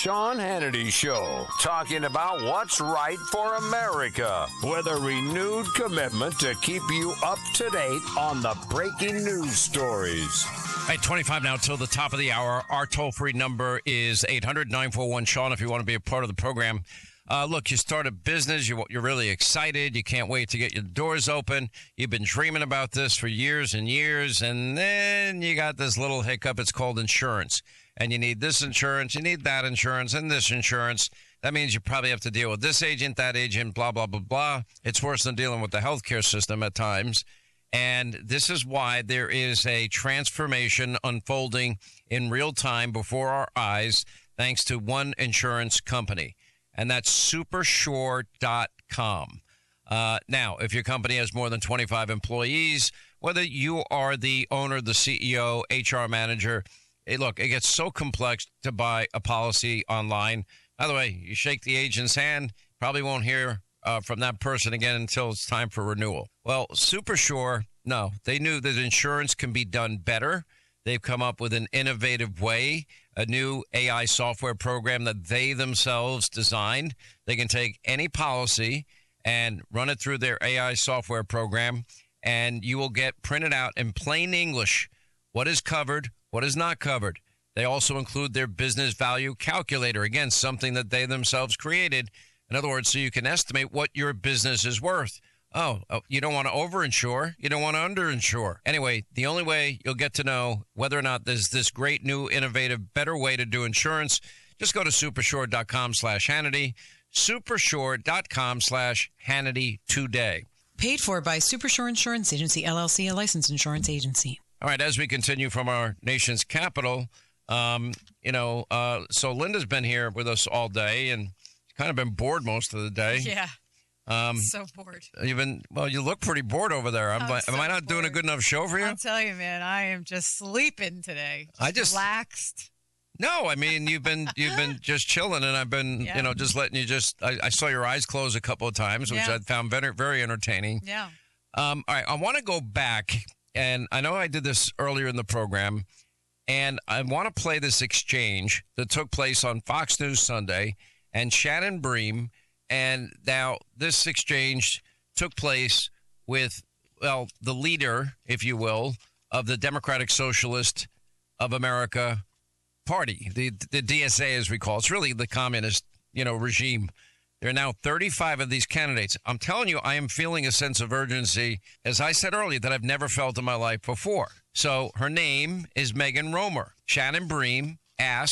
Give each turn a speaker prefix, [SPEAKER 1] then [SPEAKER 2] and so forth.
[SPEAKER 1] Sean Hannity Show, talking about what's right for America, with a renewed commitment to keep you up to date on the breaking news stories.
[SPEAKER 2] At 25 now till the top of the hour. Our toll-free number is 800-941-SEAN if you want to be a part of the program. Look, you start a business, you're really excited, you can't wait to get your doors open, you've been dreaming about this for years and years, and then you got this little hiccup, it's called insurance. And you need this insurance, you need that insurance, and this insurance. That means you probably have to deal with this agent, that agent, blah, blah, blah, blah. It's worse than dealing with the healthcare system at times. And this is why there is a transformation unfolding in real time before our eyes, thanks to one insurance company. And that's Supersure.com. Now, if your company has more than 25 employees, whether you are the owner, the CEO, HR manager, look, it gets so complex to buy a policy online. By the way, you shake the agent's hand, probably won't hear from that person again until it's time for renewal. Well, Supersure, no, they knew that insurance can be done better. They've come up with an innovative way, a new AI software program that they themselves designed. They can take any policy and run it through their AI software program, and you will get printed out in plain English what is covered, what is not covered. They also include their business value calculator, again, something that they themselves created. In other words, so you can estimate what your business is worth. Oh, you don't want to overinsure. You don't want to underinsure. Anyway, the only way you'll get to know whether or not there's this great new, innovative, better way to do insurance, just go to Supersure.com/Hannity, Supersure.com/Hannity today.
[SPEAKER 3] Paid for by Supersure Insurance Agency, LLC, a licensed insurance agency.
[SPEAKER 2] All right, as we continue from our nation's capital, so Linda's been here with us all day and kind of been bored most of the day.
[SPEAKER 4] Yeah. So bored.
[SPEAKER 2] You look pretty bored over there. Am I not doing a good enough show for you?
[SPEAKER 4] I'll tell you, man, I am just sleeping today. Relaxed.
[SPEAKER 2] No, I mean, you've been just chilling, and I've been, just letting you I saw your eyes close a couple of times, which I found very, very entertaining.
[SPEAKER 4] Yeah.
[SPEAKER 2] All right, I want to go back, and I know I did this earlier in the program, and I want to play this exchange that took place on Fox News Sunday, and Shannon Bream. And now this exchange took place with, the leader, if you will, of the Democratic Socialist of America Party, the DSA, as we call it. It's really the communist, regime. There are now 35 of these candidates. I'm telling you, I am feeling a sense of urgency, as I said earlier, that I've never felt in my life before. So her name is Megan Romer. Shannon Bream asked